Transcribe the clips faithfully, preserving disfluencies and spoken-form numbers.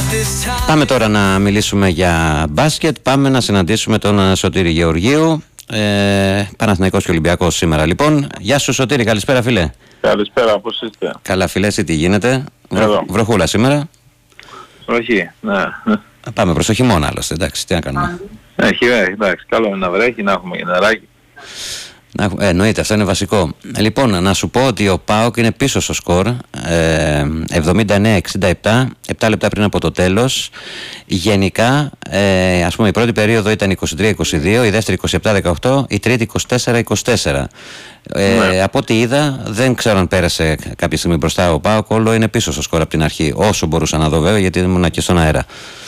Πάμε τώρα να μιλήσουμε για μπάσκετ. Πάμε να συναντήσουμε τον Σωτήρη Γεωργίου. ε, Παναθηναϊκός και Ολυμπιακός σήμερα λοιπόν. Γεια σου Σωτήρη, καλησπέρα φίλε. Καλησπέρα, πώς είστε? Καλά φίλε, εσύ τι γίνεται? Βρω, βροχούλα σήμερα? Βροχή, ναι. Πάμε προς το χειμώνα άλλωστε, εντάξει, τι να κάνουμε. Έχει, εντάξει, καλό είναι να βρέχει, να έχουμε νεράκι. Ε, εννοείται, αυτό είναι βασικό. Λοιπόν, να σου πω ότι ο ΠΑΟΚ είναι πίσω στο σκορ, ε, εβδομήντα εννέα εξήντα επτά, επτά λεπτά πριν από το τέλος. Γενικά, ε, ας πούμε, η πρώτη περίοδο ήταν είκοσι τρία είκοσι δύο, η δεύτερη είκοσι επτά δεκαοκτώ, η τρίτη είκοσι τέσσερα είκοσι τέσσερα. Ε, ναι. Από ό,τι είδα, δεν ξέρω αν πέρασε κάποια στιγμή μπροστά ο ΠΑΟΚ, όλο είναι πίσω στο σκορ από την αρχή, όσο μπορούσα να δω βέβαια, γιατί ήμουν και στον αέρα.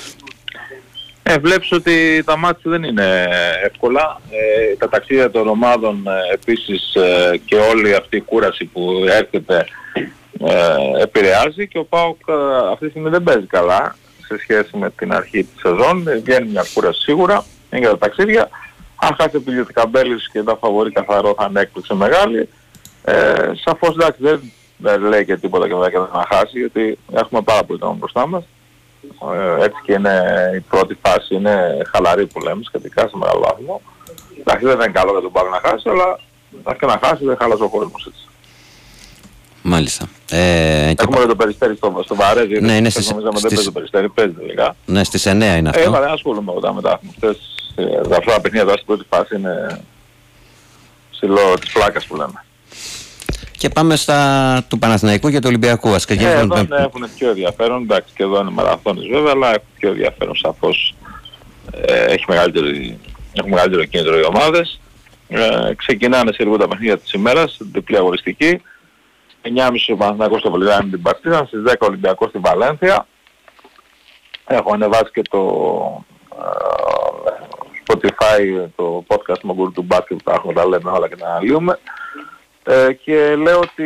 Ε, βλέπεις ότι τα μάτια δεν είναι εύκολα. Ε, τα ταξίδια των ομάδων ε, επίσης ε, και όλη αυτή η κούραση που έρχεται ε, επηρεάζει και ο ΠΑΟΚ ε, αυτή τη στιγμή δεν παίζει καλά σε σχέση με την αρχή της σεζόν. Ε, βγαίνει μια κούραση σίγουρα, είναι για τα ταξίδια. Αν χάσει από τη Καμπέλης και τα φαβορί καθαρό θα είναι έκπληξη μεγάλη. Ε, σαφώς εντάξει δεν, δεν λέει και τίποτα και δεν να χάσει γιατί έχουμε πάρα πολύ temps μπροστά μας. Έτσι και είναι η πρώτη φάση, είναι χαλαρή που λέμε σχετικά σε μεγάλο βαθμό. Εντάξει δεν είναι καλό για τον ΠΑΟΚ να χάσει, αλλά και να χάσει δεν χάλασε ο κόσμος έτσι. Μάλιστα. Ε, Έχουμε και το Περιστέρι στο, στο Βαρέζι, ναι, είναι στις, στις, δεν παίζει το Περιστέρι, παίζει τελικά. Ναι, στις εννέα είναι αυτό. Ε, δεν ασχολούμαι εγώ μετά. Αυτές, ε, αυτά τα παιχνίδια τώρα στην πρώτη φάση είναι ψηλό της πλάκας που λέμε. Και πάμε στα του Παναθηναϊκού και του Ολυμπιακού. Ας και ε, εδώ ναι, έχουν πιο ενδιαφέρον, εντάξει και εδώ είναι μαραθώνες βέβαια, αλλά έχουν πιο ενδιαφέρον σαφώς. Ε, έχει μεγαλύτερο, έχουν μεγαλύτερο κίνητρο οι ομάδες. Ε, ξεκινάνε σε λίγο τα παιχνίδια της ημέρας, διπλή αγοριστική. εννιά και μισή ο Παναθηναϊκός στο Βελιγράδι με την Παρτίζαν, στις δέκα ο Ολυμπιακός στη Βαλένθια. Έχω ανεβάσει και το uh, Spotify, το podcast Μαγκούρου του Μπάσκετ που τα έχουμε, τα λέμε όλα και τα αναλύουμε. Ε, και λέω ότι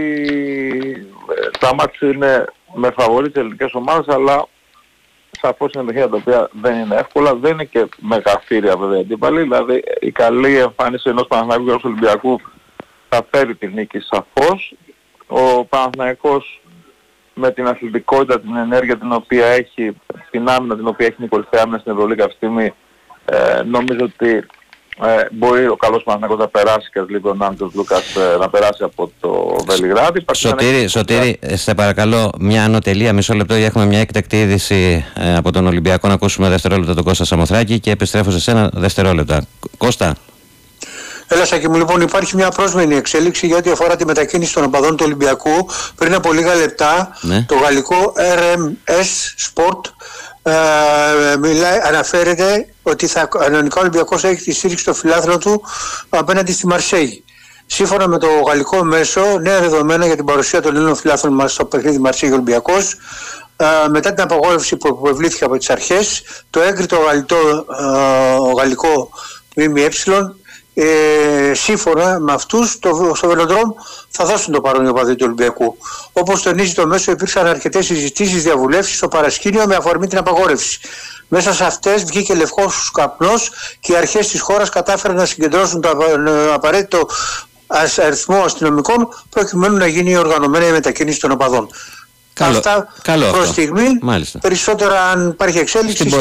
ε, τα μάτια είναι με φαβορί τις ελληνικές ομάδες, αλλά σαφώς είναι παιχνίδια τα οποία δεν είναι εύκολα, δεν είναι και μεγαθύρια βέβαια αντίπαλοι, δηλαδή η καλή εμφάνιση ενός Παναθηναϊκού και ενός Ολυμπιακού θα φέρει τη νίκη σαφώς. Ο Παναθηναϊκός με την αθλητικότητα, την ενέργεια την οποία έχει, την άμυνα την οποία έχει η κορυφαία άμυνα στην Ευρωλίγα αυτή τη στιγμή, ε, νομίζω ότι Ε, μπορεί ο καλός Παναθηναϊκός να περάσει και λίγο ο Νάντος Λούκας ε, να περάσει από το Βελιγράδι. Σωτήρη, να... Σωτήρη, σε παρακαλώ μια ανωτελεία, μισό λεπτό, γιατί έχουμε μια έκτακτη είδηση ε, από τον Ολυμπιακό, να ακούσουμε δευτερόλεπτα τον Κώστα Σαμοθράκη και επιστρέφω σε σένα δευτερόλεπτα. Κώστα. Έλα Σάκη μου, λοιπόν υπάρχει μια πρόσμενη εξέλιξη για ό,τι αφορά τη μετακίνηση των οπαδών του Ολυμπιακού. Πριν από λίγα λεπτά ναι. το γαλλικό αρ εμ ες Sport Uh, μιλάει, αναφέρεται ότι θα, κανονικά ο Ολυμπιακός έχει τη στήριξη των φιλάθλων του απέναντι στη Μαρσέη. Σύμφωνα με το γαλλικό μέσο, νέα δεδομένα για την παρουσία των Ελλήνων φιλάθλων μας στο παιχνίδι Μαρσέη Ολυμπιακός, uh, μετά την απαγόρευση που επιβλήθηκε από τις αρχές, το έγκριτο γαλλικό, uh, γαλλικό ΜΜΕ, Ε, σύμφωνα με αυτούς το, στο Βελοντρόμ θα δώσουν το παρόν οι οπαδοί του Ολυμπιακού. Όπως τονίζει το μέσο, υπήρξαν αρκετές συζητήσεις, διαβουλεύσεις στο παρασκήνιο με αφορμή την απαγόρευση. Μέσα σε αυτές βγήκε λευκός καπνός και οι αρχές της χώρας κατάφεραν να συγκεντρώσουν το απαραίτητο αριθμό αστυνομικών προκειμένου να γίνει η οργανωμένη μετακίνηση των οπαδών. Καλό, Αυτά καλό προς αυτό. στιγμή. Μάλιστα. Περισσότερα αν υπάρχει εξέλιξη